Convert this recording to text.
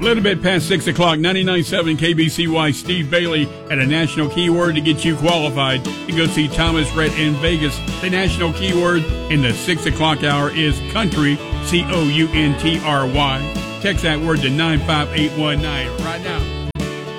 A little bit past 6 o'clock, 99.7 KBCY, Steve Bailey at a national keyword to get you qualified to go see Thomas Rhett in Vegas. The national keyword in the 6 o'clock hour is country, Country. Text that word to 95819 right now.